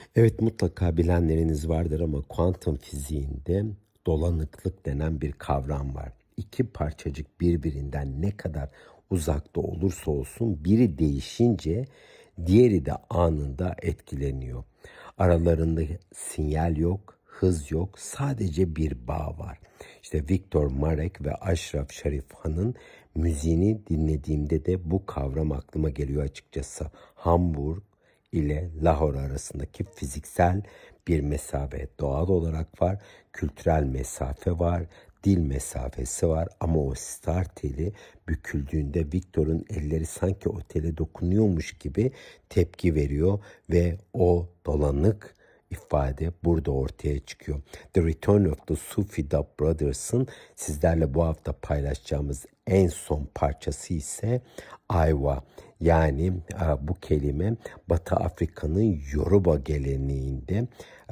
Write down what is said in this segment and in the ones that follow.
Evet, mutlaka bilenleriniz vardır ama kuantum fiziğinde dolanıklık denen bir kavram var. İki parçacık birbirinden ne kadar uzakta olursa olsun biri değişince diğeri de anında etkileniyor. Aralarında sinyal yok, hız yok, sadece bir bağ var. İşte Viktor Marek ve Ashraf Sharifhan'ın müziğini dinlediğimde de bu kavram aklıma geliyor açıkçası. Hamburg ile Lahore arasındaki fiziksel bir mesafe doğal olarak var, kültürel mesafe var, dil mesafesi var ama o star teli büküldüğünde Victor'un elleri sanki o tele dokunuyormuş gibi tepki veriyor ve o dolanık ifade burada ortaya çıkıyor. The Return of the Sufi Dub Brothers'ın sizlerle bu hafta paylaşacağımız en son parçası ise Ayva. Yani bu kelime Batı Afrika'nın Yoruba geleneğinde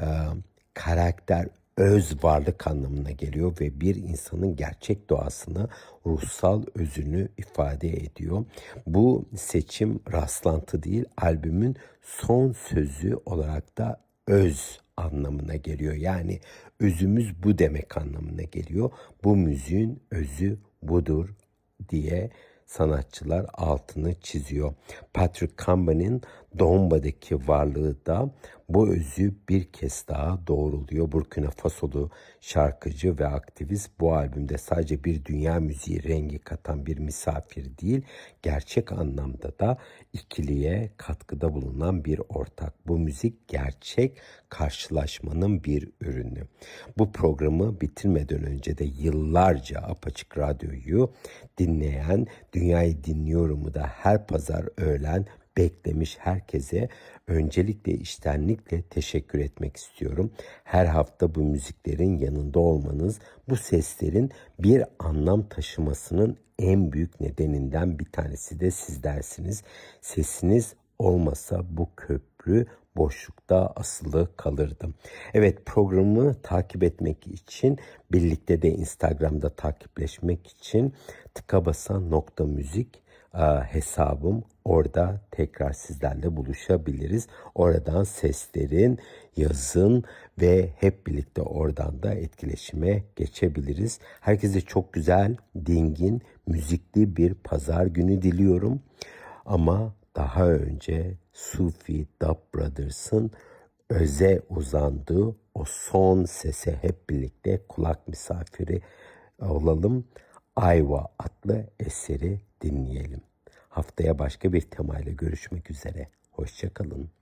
karakter, öz varlık anlamına geliyor ve bir insanın gerçek doğasını, ruhsal özünü ifade ediyor. Bu seçim rastlantı değil, albümün son sözü olarak da öz anlamına geliyor. Yani özümüz bu demek anlamına geliyor. Bu müziğin özü budur diye sanatçılar altını çiziyor. Patrick Cambe'nin Domba'daki varlığı da bu özü bir kez daha doğruluyor. Burkina Fasolu şarkıcı ve aktivist bu albümde sadece bir dünya müziği rengi katan bir misafir değil, gerçek anlamda da ikiliye katkıda bulunan bir ortak. Bu müzik gerçek karşılaşmanın bir ürünü. Bu programı bitirmeden önce de yıllarca Apaçık Radyo'yu dinleyen, Dünyayı Dinliyorum'u da her pazar öğlen beklemiş herkese öncelikle içtenlikle teşekkür etmek istiyorum. Her hafta bu müziklerin yanında olmanız, bu seslerin bir anlam taşımasının en büyük nedeninden bir tanesi de sizlersiniz. Sesiniz olmasa bu köprü boşlukta asılı kalırdım. Evet, programı takip etmek için, birlikte de Instagram'da takipleşmek için tıkabasan.müzik hesabım. Orada tekrar sizlerle buluşabiliriz. Oradan seslerin, yazın ve hep birlikte oradan da etkileşime geçebiliriz. Herkese çok güzel, dingin, müzikli bir pazar günü diliyorum. Ama daha önce Sufi Dub Brothers'ın öze uzandığı o son sese hep birlikte kulak misafiri olalım. Ayva adlı eseri dinleyelim. Haftaya başka bir temayla görüşmek üzere. Hoşça kalın.